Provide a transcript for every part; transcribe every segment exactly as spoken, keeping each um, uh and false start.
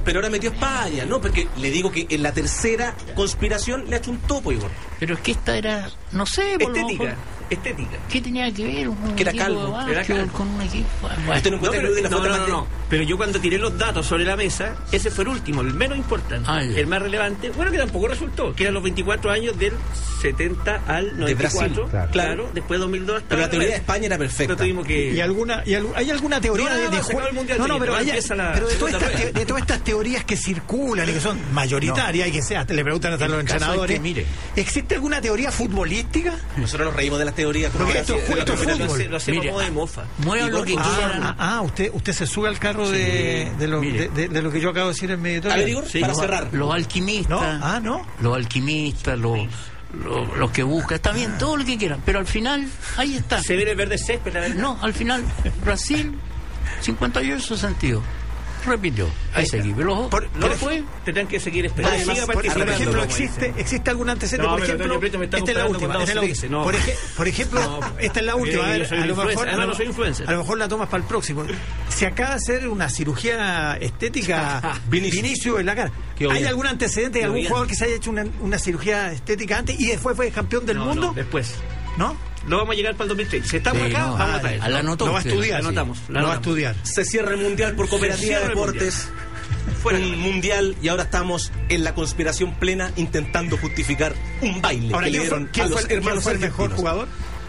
pero ahora metió España, ¿no? Porque le digo que en la tercera conspiración le ha hecho un topo, Igor. Pero es que esta era, no sé, por lo Estética, mejor, estética. ¿qué tenía que ver un Que era equipo calvo, de básquet era calvo. con un equipo? Bueno, Usted no No, encuentra pero, que la no, foto no, más no, no. Pero yo cuando tiré los datos sobre la mesa, ese fue el último, el menos importante, Ah, ya. el más relevante, bueno, que tampoco resultó, que eran los veinticuatro años del setenta al noventa y cuatro, Brasil, claro. claro, después de dos mil dos hasta Pero la ahora, teoría de bueno, España era perfecta. no tuvimos que... ¿Y alguna, y al- ¿Hay alguna teoría No, de, no, de no, se acabó el Mundial No, no, treinta, pero, ahora hay- empieza la pero de, todas segunda estas, rueda. te- de todas estas teorías que circulan y que son mayoritarias y que sea, le preguntan hasta a los El caso es entrenadores, que, mire. ¿existe alguna teoría futbolística? Nosotros nos reímos de las teorías. como Porque que esto- así- esto es de la- fútbol. Lo hacemos Mire, como de mofa. muevan lo que Ah, quieran. ah, ah, usted usted se sube al carro de, de, lo, Mire. de, de- de lo que yo acabo de decir en medio. A ver, Igor, Sí, para los, cerrar. los alquimistas, ¿No? Ah, ¿no? los alquimistas, los, los, los que buscan, está bien, todo lo que quieran, pero al final, ahí está. Se ve el verde césped, la verdad. No, al final, Brasil, cincuenta y ocho sentidos. Repitió. Ahí seguí. Pero Por- ¿qué por- fue? Tendrán que seguir esperando. Además, Siga por, por participando, ejemplo, como existe, dice. existe algún antecedente, No, por pero ejemplo, Antonio Prieto me está esta es la comparando última, con esta es la Dawson última. Felice, no. Por, ej- por ejemplo, No, esta es la última. mire, A ver, yo soy a lo influencer. mejor, Ah, a no, lo- no soy influencer. a lo mejor la tomas para el próximo. Se acaba de hacer una cirugía estética Vinicius. Vinicius en la cara. Qué ¿Hay obvio. algún antecedente de Qué algún obvio. jugador que se haya hecho una, una cirugía estética antes y después fue campeón del No, mundo? no, después. ¿No? Lo vamos a llegar para el dos mil treinta. Si estamos Sí, acá, no, vamos a a- traer. a la notó Lo va a usted. estudiar. La anotamos, la Lo va a anotamos. estudiar. Se cierra el mundial por Se Cooperativa cierra de el Deportes. Fuera. Un mundial y ahora estamos en la conspiración plena intentando justificar un baile Ahora, que le ¿quién fue, dieron quién a fue los el- quién hermanos fue el mejor argentinos. jugador?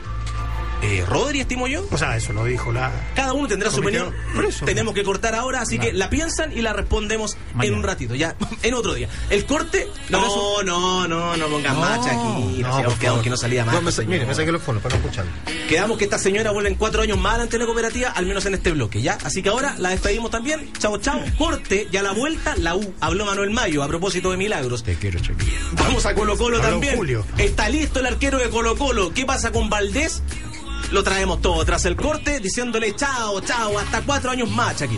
Eh, Rodri, estimo yo. O sea, eso lo dijo la... Cada uno tendrá su Comité- opinión. por eso. Tenemos que cortar ahora, así que la piensan y la respondemos Mañana. en un ratito, ya, en otro día. El corte, no, no, no, no pongan No, macha aquí. no, No, por porque favor. que no salía más. No, me sa- mire, me saqué los fondos para no escucharlo. Quedamos que esta señora vuelve en cuatro años más ante la cooperativa, al menos en este bloque, ¿ya? Así que ahora la despedimos también. Chao, chao. Corte, y a la vuelta, la U. Habló Manuel Mayo a propósito de Milagros. Te quiero, chiquillo. Vamos a Colo Colo Habló también. Julio. Está listo el arquero de Colo Colo. ¿Qué pasa con Valdés? Lo traemos todo tras el corte, diciéndole chao, chao, hasta cuatro años más, Shakira.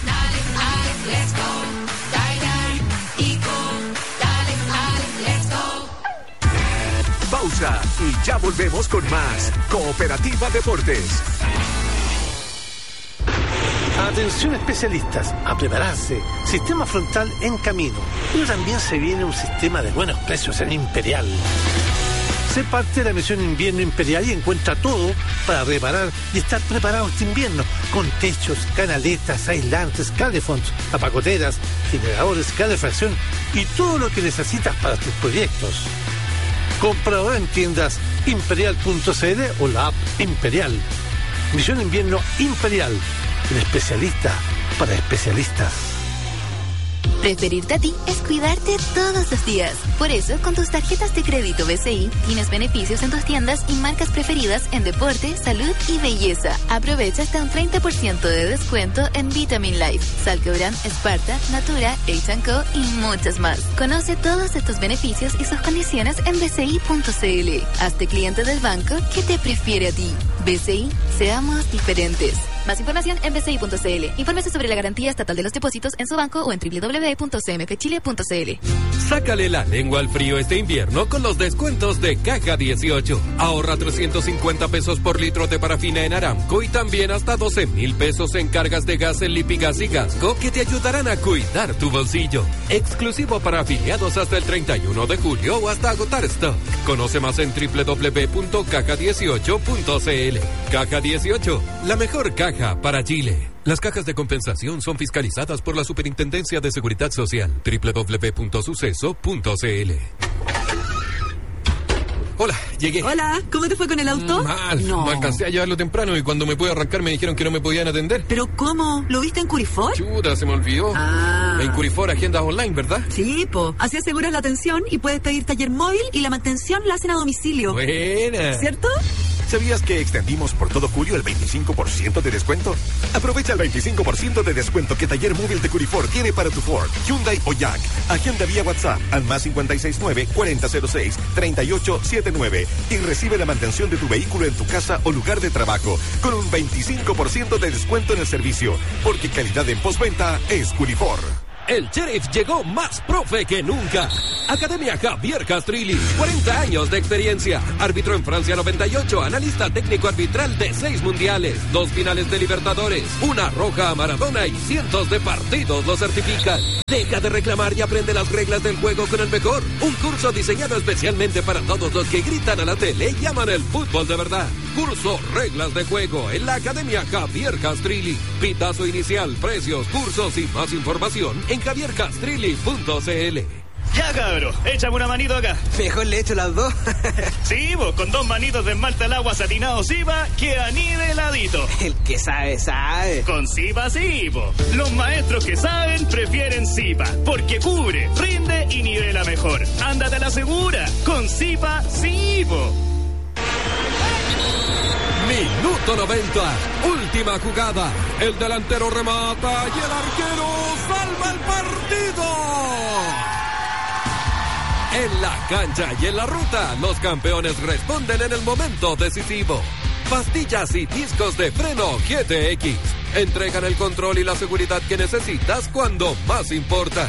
Pausa y ya volvemos con más Cooperativa Deportes. Atención especialistas, a prepararse. Sistema frontal en camino. Pero también se viene un sistema de buenos precios en Imperial. Sé parte de la misión invierno Imperial y encuentra todo para reparar y estar preparado este invierno. Con techos, canaletas, aislantes, calefonds, tapacoteras, generadores, calefacción y todo lo que necesitas para tus proyectos. Compra ahora en tiendas imperial punto c l o la app Imperial. Misión invierno Imperial. El especialista para especialistas. Preferirte a ti es cuidarte todos los días. Por eso, con tus tarjetas de crédito B C I, tienes beneficios en tus tiendas y marcas preferidas en deporte, salud y belleza. Aprovecha hasta un treinta por ciento de descuento en Vitamin Life, Salquebran, Esparta, Natura, H and Co y muchas más. Conoce todos estos beneficios y sus condiciones en b c i punto c l. Hazte cliente del banco que te prefiere a ti. B C I, seamos diferentes. Más información en b c i punto c l. Infórmese sobre la garantía estatal de los depósitos en su banco o en w w w punto c m f chile punto c l. Sácale la lengua al frío este invierno con los descuentos de Caja dieciocho. Ahorra trescientos cincuenta pesos por litro de parafina en Aramco y también hasta doce mil pesos en cargas de gas en Lipigas y Gasco que te ayudarán a cuidar tu bolsillo. Exclusivo para afiliados hasta el treinta y uno de julio o hasta agotar stock. Conoce más en w w w punto caja dieciocho punto c l. Caja dieciocho, la mejor caja para Chile. Las cajas de compensación son fiscalizadas por la Superintendencia de Seguridad Social. w w w punto suceso punto c l. Hola, llegué. Hola, ¿cómo te fue con el auto? Mal, No. no alcancé a llevarlo temprano y cuando me pude arrancar me dijeron que no me podían atender. ¿Pero cómo? ¿Lo viste en Curifor? Chuta, se me olvidó. Ah. En Curifor agendas online, ¿verdad? Sí, po. Así aseguras la atención y puedes pedir taller móvil y la mantención la hacen a domicilio. Buena. ¿Cierto? ¿Sabías que extendimos por todo julio el veinticinco por ciento de descuento? Aprovecha el veinticinco por ciento de descuento que Taller Móvil de Curifor tiene para tu Ford, Hyundai o Jack. Agenda vía WhatsApp al más cinco seis nueve, cuarenta cero seis, treinta y ocho setenta y nueve y recibe la mantención de tu vehículo en tu casa o lugar de trabajo con un veinticinco por ciento de descuento en el servicio, porque calidad en postventa es Curifor. El Sheriff llegó más profe que nunca. Academia Javier Castrilli, cuarenta años de experiencia. Árbitro en Francia noventa y ocho, analista técnico arbitral de seis mundiales, dos finales de Libertadores, una roja a Maradona y cientos de partidos lo certifican. Deja de reclamar y aprende las reglas del juego con el mejor. Un curso diseñado especialmente para todos los que gritan a la tele y aman el fútbol de verdad. Curso Reglas de Juego en la Academia Javier Castrilli. Pitazo inicial, precios, cursos y más información en javier castrilli punto c l. Ya, cabro, échame una manito acá. Mejor le echo las dos. Sí, vos, con dos manitos de esmalta al agua satinado Zipa, queda niveladito. El que sabe, sabe. Con Zipa sí, po. Los maestros que saben prefieren Zipa, porque cubre, rinde y nivela mejor. Ándate a la segura, con Zipa sí, po. Minuto noventa, última jugada. El delantero remata y el arquero salva el partido. En la cancha y en la ruta, los campeones responden en el momento decisivo. Pastillas y discos de freno G T X entregan el control y la seguridad que necesitas cuando más importa.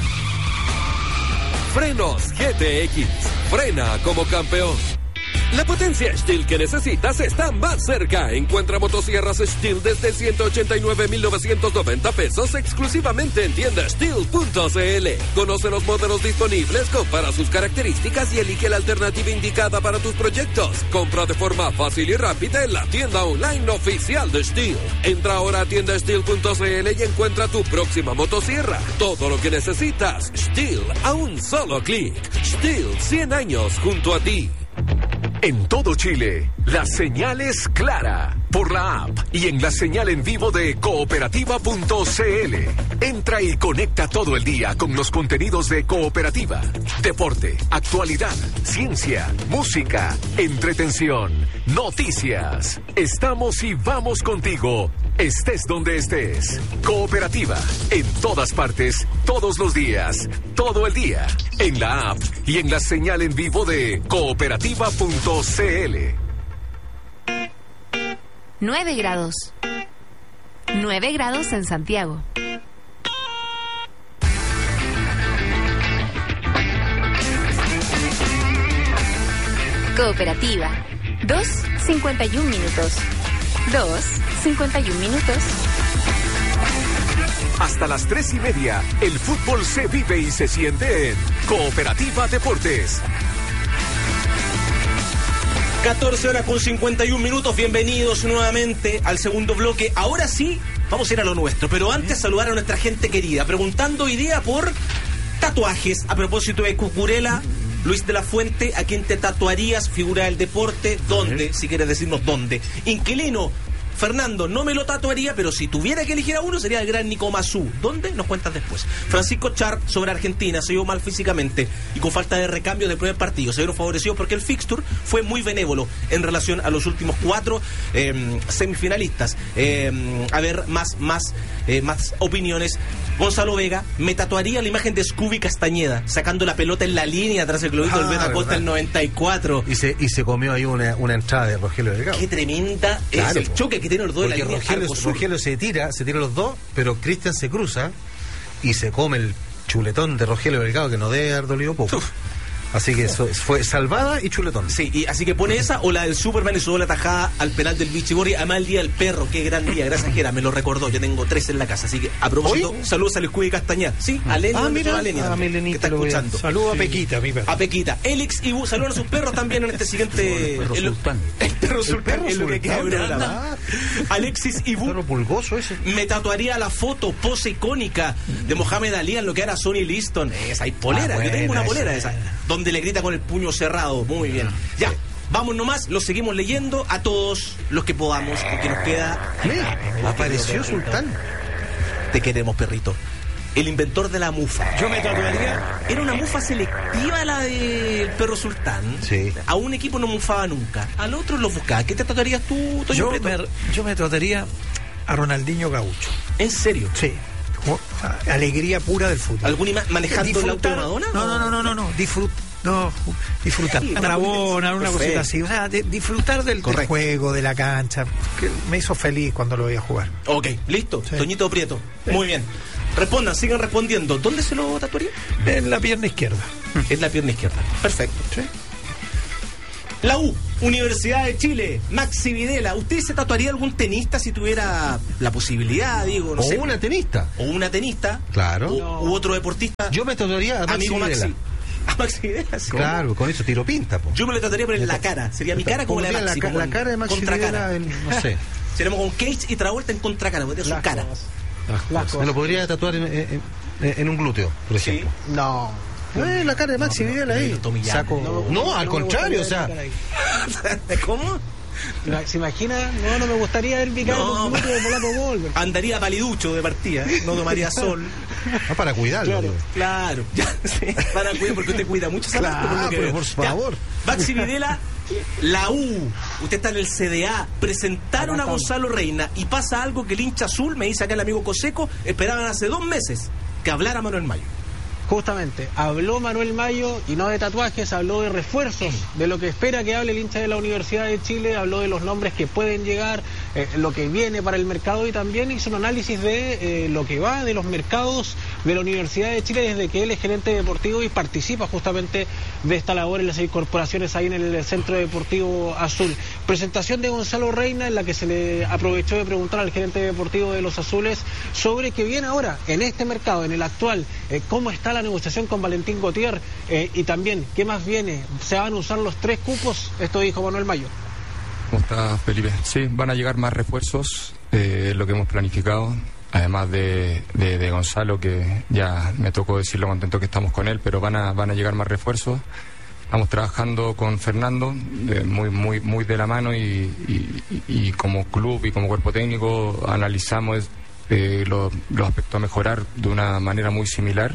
Frenos G T X, frena como campeón. La potencia Stihl que necesitas está más cerca. Encuentra motosierras Stihl desde ciento ochenta y nueve mil novecientos noventa pesos exclusivamente en tienda stihl punto c l. Conoce los modelos disponibles, compara sus características y elige la alternativa indicada para tus proyectos. Compra de forma fácil y rápida en la tienda online oficial de Stihl. Entra ahora a tienda stihl punto c l y encuentra tu próxima motosierra. Todo lo que necesitas, Stihl a un solo clic. Stihl, cien años junto a ti. En todo Chile, la señal es clara por la app y en la señal en vivo de cooperativa punto c l. Entra y conecta todo el día con los contenidos de Cooperativa. Deporte, actualidad, ciencia, música, entretención, noticias. Estamos y vamos contigo, estés donde estés. Cooperativa, en todas partes, todos los días, todo el día. En la app y en la señal en vivo de cooperativa punto c l. nueve grados. nueve grados en Santiago. Cooperativa. dos cincuenta y un minutos. dos cincuenta y un minutos. Hasta las tres y media, el fútbol se vive y se siente en Cooperativa Deportes. catorce horas con cincuenta y un minutos, bienvenidos nuevamente al segundo bloque. Ahora sí, vamos a ir a lo nuestro, pero antes saludar a nuestra gente querida, preguntando hoy día por tatuajes. A propósito de Cucurella, Luis de la Fuente, ¿a quién te tatuarías? Figura del deporte, ¿dónde? Si quieres decirnos dónde. Inquilino, Fernando, no me lo tatuaría, pero si tuviera que elegir a uno sería el gran Nico Mazú. ¿Dónde? Nos cuentas después. Francisco Char, sobre Argentina, se vio mal físicamente y con falta de recambio del primer partido. Se vieron favorecidos porque el fixture fue muy benévolo en relación a los últimos cuatro eh, semifinalistas. Eh, a ver, más, más, eh, más opiniones. Gonzalo Vega, me tatuaría la imagen de Scooby Castañeda, sacando la pelota en la línea tras el globito del Ah, Beto Acosta verdad. el noventa y cuatro. Y se, y se comió ahí una, una entrada de Rogelio Delgado. Qué tremenda Claro, es el po. choque que tienen los dos en la Porque línea. Rogelio, arco sur. Rogelio se tira, se tira los dos, pero Cristian se cruza y se come el chuletón de Rogelio Delgado, que no debe haber dolido poco. Uf. Así que eso fue salvada y chuletón. Sí, y así que pone esa o la del Superman y su doble tajada al penal del Vichy Borri. Además, el día del perro, qué gran día, gracias Jera, me lo recordó. Yo tengo tres en la casa, así que a propósito, ¿Oye? saludos a Luis Cuy Castañeda. Sí, a Lenny, Ah, mira, a Lenny a también, mi Lenita que está lo voy a- escuchando. Saludo a Pequita, mi perro. A Pequita. Elix y Bu, saludos a sus perros también en este siguiente. El perro en lo- sultán. El perro sultán perro es lo que queda de sultán, programa. Alexis y Bu. Perro pulgoso ese. Me tatuaría la foto, pose icónica de Mohamed Ali en lo que era Sonny Liston. Esa hay polera, Ah, yo tengo una buena, polera esa. esa, donde le grita con el puño cerrado. Muy bien. Ya, vamos nomás, lo seguimos leyendo a todos los que podamos, porque nos queda. Mira, apareció Sultán. Te queremos, perrito. El inventor de la mufa. Yo me tatuaría. Era una mufa selectiva la del perro sultán. Sí. A un equipo no mufaba nunca, al otro lo buscaba. ¿Qué te tatuarías tú, Toño Yo Prieto? me, yo me trataría a Ronaldinho Gaucho. ¿En serio? Sí. Como, a- alegría pura del fútbol. ¿Algún ima- manejando el auto de Madonna? No, no, no, no, no, no. Disfrut, no, disfrutar. Sí, Una bona, una perfecto. cosita así. O sea, de- disfrutar del, del Correcto. juego, de la cancha. Que me hizo feliz cuando lo veía jugar. Ok, listo. Sí. Toñito Prieto. Muy bien. Respondan, sigan respondiendo. ¿Dónde se lo tatuaría? En la pierna izquierda. En la pierna izquierda. Perfecto. ¿Sí? La U, Universidad de Chile, Maxi Videla. ¿Usted se tatuaría algún tenista si tuviera la posibilidad, digo, no o sé? una tenista. O una tenista. Claro. U, no. u otro deportista. Yo me tatuaría a Maxi Amigo Videla. Maxi. A Maxi Videla, sí. Claro, con eso tiro pinta, po. Yo me lo tatuaría pero en la cara. Sería mi cara como la de Maxi. La, la cara de Maxi Videla, en, no sé. Seríamos con Cage y Travolta en contracara, porque es su cara. Me lo podría tatuar en, en, en un glúteo, por ejemplo. Sí. No. Eh, la cara de Maxi no, Videla ahí. Saco... No, no, al no contrario, o sea. ¿Cómo? ¿Se imagina? No, no me gustaría ver mi cara no, con un de Polaco Volver. Andaría paliducho de partida, no tomaría sol. Ah, para cuidarlo. Claro, claro. Ya, sí, para cuidar, porque usted cuida mucho. Claro, por, pero por favor. Ya. Maxi Videla, la U, usted está en el C D A, presentaron a Gonzalo Reina y pasa algo que el hincha azul, me dice acá el amigo Coseco, esperaban hace dos meses que hablara Manuel Mayo. Justamente, habló Manuel Mayo y no de tatuajes, habló de refuerzos, de lo que espera que hable el hincha de la Universidad de Chile, habló de los nombres que pueden llegar, eh, lo que viene para el mercado y también hizo un análisis de eh, lo que va de los mercados de la Universidad de Chile desde que él es gerente deportivo y participa justamente de esta labor en las incorporaciones ahí en el Centro Deportivo Azul. Presentación de Gonzalo Reina en la que se le aprovechó de preguntar al gerente deportivo de los Azules sobre qué viene ahora en este mercado, en el actual, eh, cómo está la negociación con Valentín Gautier eh, y también qué más viene, se van a usar los tres cupos, esto dijo Manuel Mayo. ¿Cómo está, Felipe? Sí, van a llegar más refuerzos, eh, lo que hemos planificado, además de, de, de Gonzalo, que ya me tocó decir lo contento que estamos con él, pero van a, van a llegar más refuerzos. Estamos trabajando con Fernando, eh, muy, muy, muy de la mano y, y, y como club y como cuerpo técnico analizamos eh, los, los aspectos a mejorar de una manera muy similar.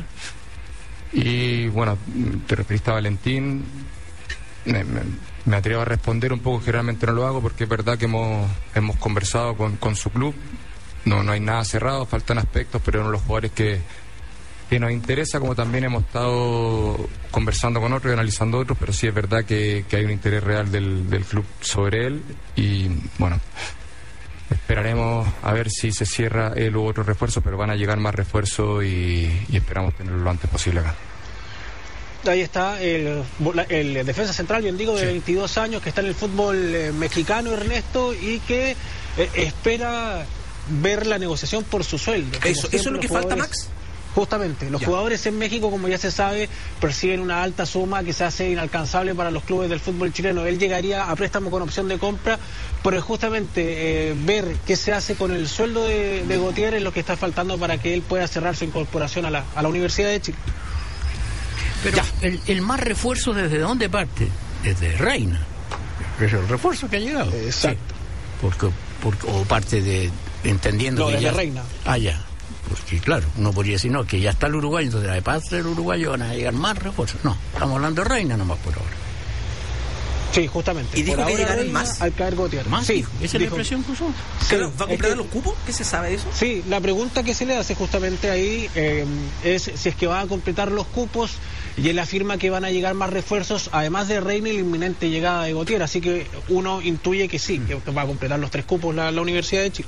Y bueno, te referiste a Valentín, me, me, me atrevo a responder un poco, que realmente no lo hago porque es verdad que hemos, hemos conversado con, con su club, no, no hay nada cerrado, faltan aspectos, pero uno de los jugadores que, que nos interesa, como también hemos estado conversando con otros y analizando otros, pero sí es verdad que, que hay un interés real del, del club sobre él y bueno, esperaremos a ver si se cierra él u otro refuerzo, pero van a llegar más refuerzos y, y esperamos tenerlo lo antes posible acá. Ahí está el, el defensa central, bien digo, de sí. veintidós años, que está en el fútbol eh, mexicano, Ernesto, y que eh, espera ver la negociación por su sueldo. Eso, ¿eso es lo que falta, Max? Justamente, los ya. jugadores en México, como ya se sabe, perciben una alta suma que se hace inalcanzable para los clubes del fútbol chileno. Él llegaría a préstamo con opción de compra, pero justamente eh, ver qué se hace con el sueldo de, de Gautier es lo que está faltando para que él pueda cerrar su incorporación a la, a la Universidad de Chile. Pero ya. El, el más refuerzo, ¿desde dónde parte? Desde Reina. Es el refuerzo que ha llegado. Exacto. Sí. Porque, porque, o parte de, entendiendo no, que desde ya... Reina. Ah, ya. Porque claro, uno podría decir, no, que ya está el uruguayo, entonces de parte del uruguayo van a llegar más refuerzos. No, estamos hablando de Reina nomás por ahora. Sí, justamente. ¿Y dijo por que llegaron Reina, más? Al caer Gautier. ¿Más? Sí. ¿Esa es la impresión que usó? Sí, ¿va a completar los cupos? ¿Qué se sabe de eso? Sí, la pregunta que se le hace justamente ahí eh, es si es que van a completar los cupos, y él afirma que van a llegar más refuerzos, además de Reina y la inminente llegada de Gautier, así que uno intuye que sí, que va a completar los tres cupos la, la Universidad de Chile.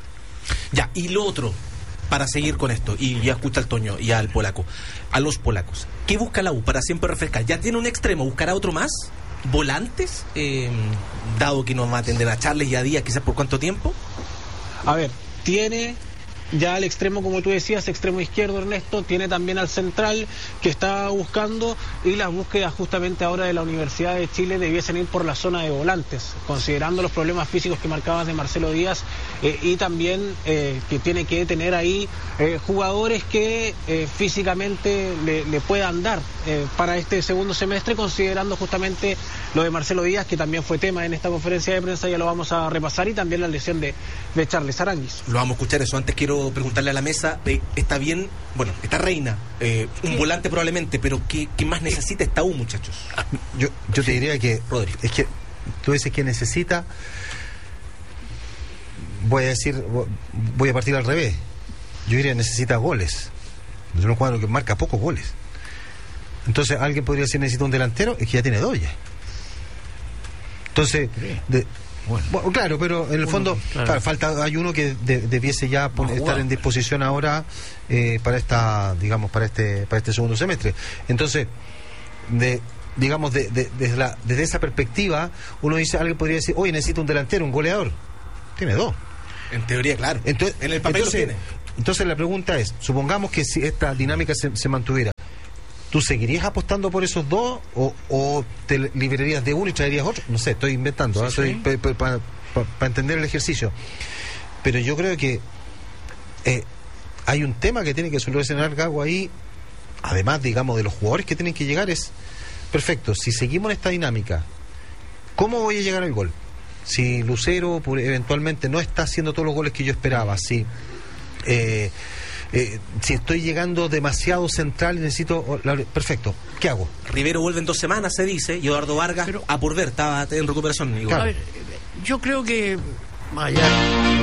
Ya, y lo otro, para seguir con esto, y ya escucha al Toño y al polaco, a los polacos, ¿qué busca la U para siempre refrescar? ¿Ya tiene un extremo? ¿Buscará otro más? ¿Volantes? Eh, dado que nos va a atender a Charles y a Díaz, quizás por cuánto tiempo. A ver, tiene ya al extremo, como tú decías, extremo izquierdo, Ernesto, tiene también al central que está buscando, y las búsquedas justamente ahora de la Universidad de Chile debiesen ir por la zona de volantes, considerando los problemas físicos que marcabas de Marcelo Díaz, eh, y también eh, que tiene que tener ahí eh, jugadores que eh, físicamente le, le puedan dar eh, para este segundo semestre, considerando justamente lo de Marcelo Díaz, que también fue tema en esta conferencia de prensa, ya lo vamos a repasar, y también la lesión de, de Charles Aranguis. Lo vamos a escuchar eso. Antes quiero preguntarle a la mesa, eh, está bien, bueno, está Reina, eh, un ¿Qué? volante probablemente, pero ¿qué, qué más necesita esta U, muchachos? Yo, yo te diría que, Rodrigo, es que tú dices que necesita, voy a decir, voy a partir al revés, yo diría que necesita goles, es un cuadro que marca pocos goles. Entonces alguien podría decir necesita un delantero, es que ya tiene dos ya. Entonces, de, Bueno. Bueno, claro, pero en el uno, fondo claro. Claro, falta hay uno que de, debiese ya poner, estar en disposición ahora eh, para esta, digamos, para este para este segundo semestre. Entonces, de digamos de, de, desde, la, desde esa perspectiva, uno dice, alguien podría decir, oye, necesito un delantero, un goleador. Tiene dos. En teoría, claro. Entonces, en el papel entonces, lo tiene. Entonces la pregunta es, supongamos que si esta dinámica se, se mantuviera, ¿tú seguirías apostando por esos dos o, o te liberarías de uno y traerías otro? No sé, estoy inventando, sí, ¿eh? sí. Para pa, pa, pa, pa entender el ejercicio. Pero yo creo que eh, hay un tema que tiene que solucionar Gago ahí, además, digamos, de los jugadores que tienen que llegar, es, perfecto, si seguimos en esta dinámica, ¿cómo voy a llegar al gol? Si Lucero por, eventualmente no está haciendo todos los goles que yo esperaba, si... Eh, eh, si estoy llegando demasiado central y necesito... La, perfecto, ¿qué hago? Rivero vuelve en dos semanas, se dice, y Eduardo Vargas, pero, a por ver, estaba en recuperación. Claro. A ver, yo creo que... Allá,